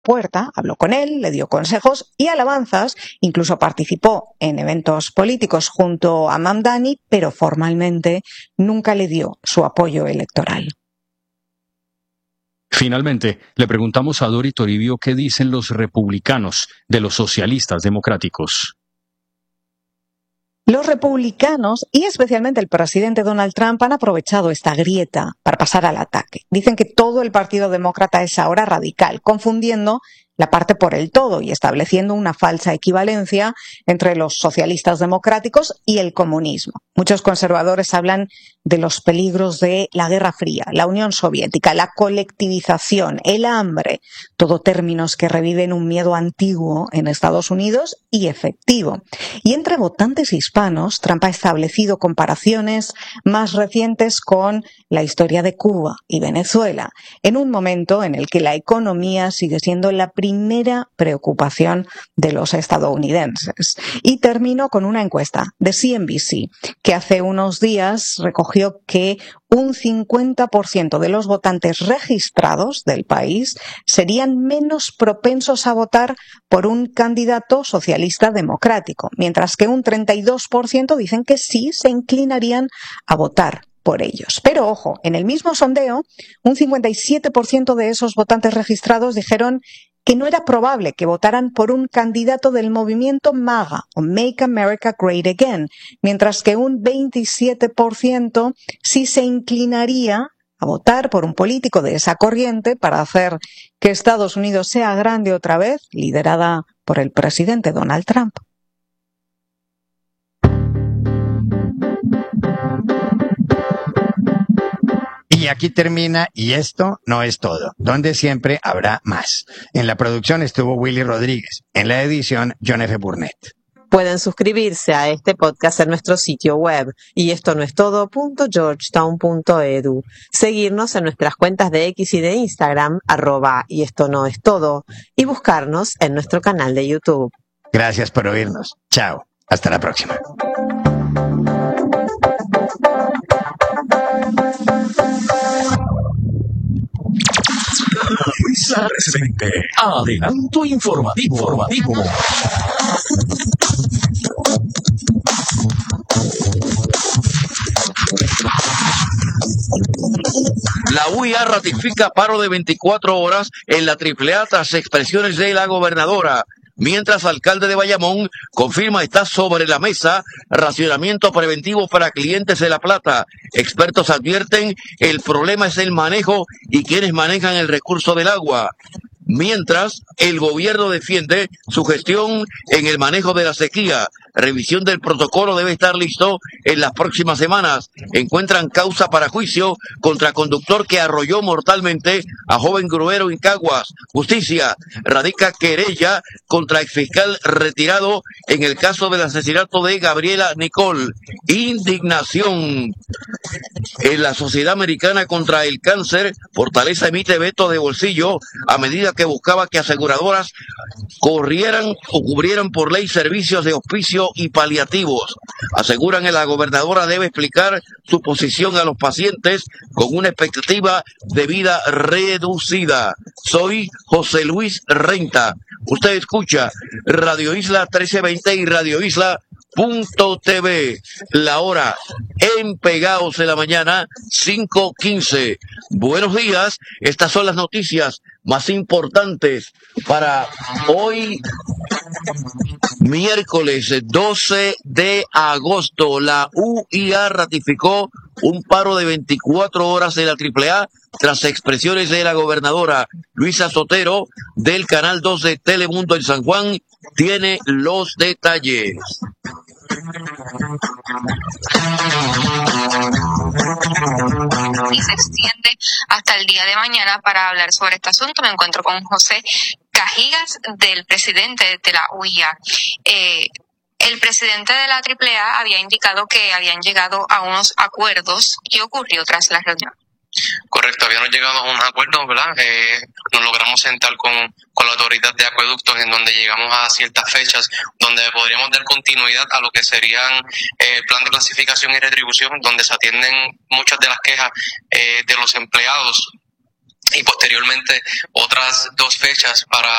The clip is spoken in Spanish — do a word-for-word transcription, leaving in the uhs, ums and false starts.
puerta, habló con él, le dio consejos y alabanzas, incluso participó en eventos políticos junto a Mamdani, pero formalmente nunca le dio su apoyo electoral. Finalmente, le preguntamos a Dori Toribio qué dicen los republicanos de los socialistas democráticos. Los republicanos, y especialmente el presidente Donald Trump, han aprovechado esta grieta para pasar al ataque. Dicen que todo el Partido Demócrata es ahora radical, confundiendo la parte por el todo y estableciendo una falsa equivalencia entre los socialistas democráticos y el comunismo. Muchos conservadores hablan de los peligros de la Guerra Fría, la Unión Soviética, la colectivización, el hambre, todo términos que reviven un miedo antiguo en Estados Unidos y efectivo. Y entre votantes hispanos, Trump ha establecido comparaciones más recientes con la historia de Cuba y Venezuela, en un momento en el que la economía sigue siendo la primera preocupación de los estadounidenses. Y termino con una encuesta de C N B C, que hace unos días recogió que un cincuenta por ciento de los votantes registrados del país serían menos propensos a votar por un candidato socialista democrático, mientras que un treinta y dos por ciento dicen que sí se inclinarían a votar por ellos. Pero ojo, en el mismo sondeo, un cincuenta y siete por ciento de esos votantes registrados dijeron que no era probable que votaran por un candidato del movimiento MAGA, o Make America Great Again, mientras que un veintisiete por ciento sí se inclinaría a votar por un político de esa corriente para hacer que Estados Unidos sea grande otra vez, liderada por el presidente Donald Trump. Y aquí termina, y esto no es todo, donde siempre habrá más. En la producción estuvo Willy Rodríguez, en la edición John F. Burnett. Pueden suscribirse a este podcast en nuestro sitio web, y esto no es todo punto georgetown punto edu. Seguirnos en nuestras cuentas de X y de Instagram, arroba y esto no es todo, y buscarnos en nuestro canal de YouTube. Gracias por oírnos. Chao. Hasta la próxima. Luisa presente. Adelanto informativo. informativo. La U I A ratifica paro de veinticuatro horas en la triple A tras expresiones de la gobernadora. Mientras alcalde de Bayamón confirma está sobre la mesa racionamiento preventivo para clientes de La Plata. Expertos advierten el problema es el manejo y quienes manejan el recurso del agua. Mientras, el gobierno defiende su gestión en el manejo de la sequía. Revisión del protocolo debe estar listo en las próximas semanas. Encuentran causa para juicio contra conductor que arrolló mortalmente a joven gruero en Caguas. Justicia radica querella contra exfiscal retirado en el caso del asesinato de Gabriela Nicole. Indignación en la Sociedad Americana contra el Cáncer. Fortaleza emite veto de bolsillo a medida que buscaba que aseguradoras corrieran o cubrieran por ley servicios de hospicio y paliativos. Aseguran que la gobernadora debe explicar su posición a los pacientes con una expectativa de vida reducida. Soy José Luis Renta. Usted escucha Radio Isla trece veinte y Radio Isla punto t v. La hora en Pegaos de la mañana, cinco quince. Buenos días, estas son las noticias más importantes para hoy, miércoles doce de agosto. La U I A ratificó un paro de veinticuatro horas de la triple A tras expresiones de la gobernadora. Luisa Sotero, del Canal dos de Telemundo en San Juan, tiene los detalles. Y se extiende hasta el día de mañana. Para hablar sobre este asunto me encuentro con José Cajigas, del presidente de la U I A. Eh, el presidente de la triple A había indicado que habían llegado a unos acuerdos. ¿Qué ocurrió tras la reunión? Correcto, habíamos llegado a unos acuerdos, ¿verdad? Eh, nos logramos sentar con, con la autoridad de acueductos, en donde llegamos a ciertas fechas donde podríamos dar continuidad a lo que serían eh, el plan de clasificación y retribución, donde se atienden muchas de las quejas eh, de los empleados y posteriormente otras dos fechas para